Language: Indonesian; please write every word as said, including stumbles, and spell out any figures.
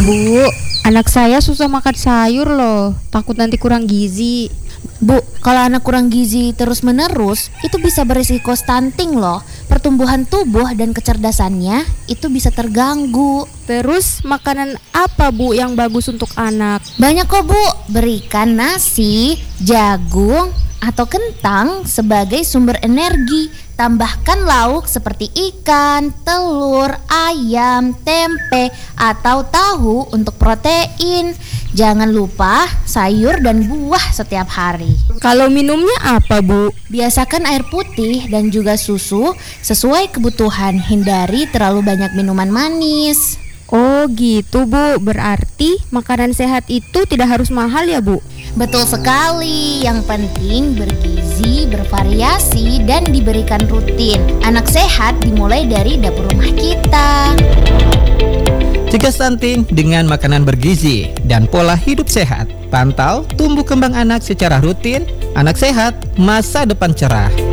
Bu, anak saya susah makan sayur loh. Takut nanti kurang gizi. Bu, kalau anak kurang gizi terus-menerus, itu bisa berisiko stunting loh. Pertumbuhan tubuh dan kecerdasannya itu bisa terganggu. Terus makanan apa Bu yang bagus untuk anak? Banyak kok Bu, berikan nasi, jagung, atau kentang sebagai sumber energi. Tambahkan lauk seperti ikan, telur, ayam, tempe, atau tahu untuk protein. Jangan lupa sayur dan buah setiap hari. Kalau minumnya apa Bu? Biasakan air putih dan juga susu sesuai kebutuhan. Hindari terlalu banyak minuman manis. Oh gitu Bu, berarti makanan sehat itu tidak harus mahal ya Bu? Betul sekali, yang penting bergizi, bervariasi, dan diberikan rutin. Anak sehat dimulai dari dapur rumah kita. Cegah stunting dengan makanan bergizi dan pola hidup sehat. Pantau tumbuh kembang anak secara rutin. Anak sehat, masa depan cerah.